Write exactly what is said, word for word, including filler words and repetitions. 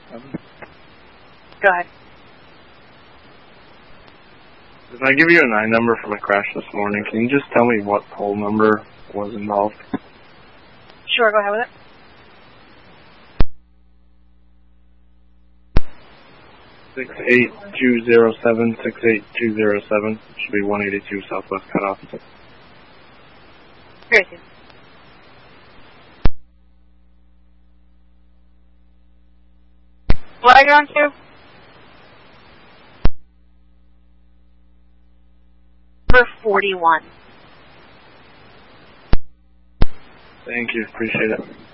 Go ahead. If I give you a nine number for my crash this morning, can you just tell me what pole number was involved? Sure, go ahead with it. six eight two zero seven, six eight two zero seven. Should be one eighty-two Southwest Cutoff. Gracie. What are you on to? Number forty-one. Thank you. Appreciate it.